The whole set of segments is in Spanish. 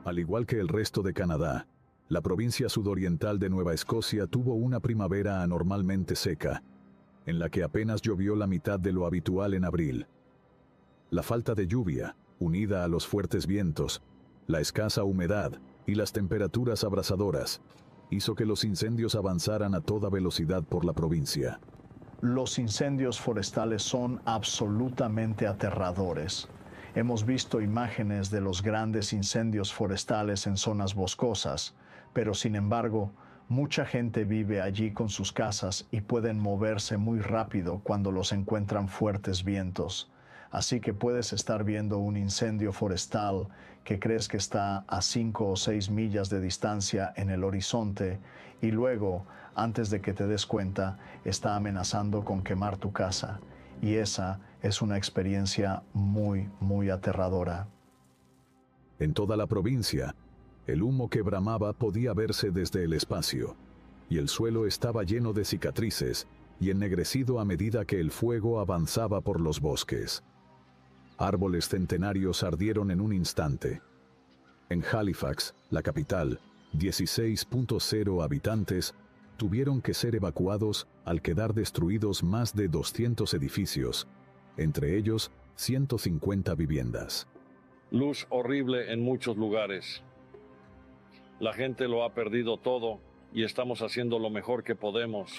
Al igual que el resto de Canadá, la provincia sudoriental de Nueva Escocia tuvo una primavera anormalmente seca, en la que apenas llovió la mitad de lo habitual en abril. La falta de lluvia, unida a los fuertes vientos, la escasa humedad y las temperaturas abrasadoras, hizo que los incendios avanzaran a toda velocidad por la provincia. Los incendios forestales son absolutamente aterradores. Hemos visto imágenes de los grandes incendios forestales en zonas boscosas, pero sin embargo, mucha gente vive allí con sus casas y pueden moverse muy rápido cuando los encuentran fuertes vientos. Así que puedes estar viendo un incendio forestal que crees que está a 5 o 6 millas de distancia en el horizonte y luego, antes de que te des cuenta, está amenazando con quemar tu casa. Y esa es una experiencia muy, muy aterradora. En toda la provincia, el humo que bramaba podía verse desde el espacio, y el suelo estaba lleno de cicatrices y ennegrecido a medida que el fuego avanzaba por los bosques. Árboles centenarios ardieron en un instante. En Halifax, la capital, 16.0 habitantes tuvieron que ser evacuados al quedar destruidos más de 200 edificios, entre ellos 150 viviendas. Luz horrible en muchos lugares. La gente lo ha perdido todo y estamos haciendo lo mejor que podemos.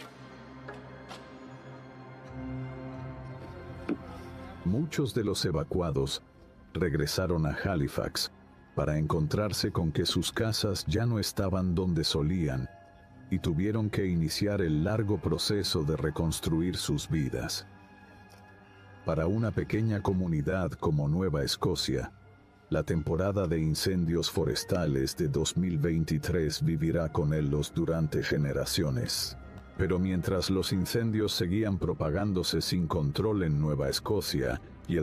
Muchos de los evacuados regresaron a Halifax para encontrarse con que sus casas ya no estaban donde solían y tuvieron que iniciar el largo proceso de reconstruir sus vidas. Para una pequeña comunidad como Nueva Escocia, la temporada de incendios forestales de 2023 vivirá con ellos durante generaciones. Pero mientras los incendios seguían propagándose sin control en Nueva Escocia y el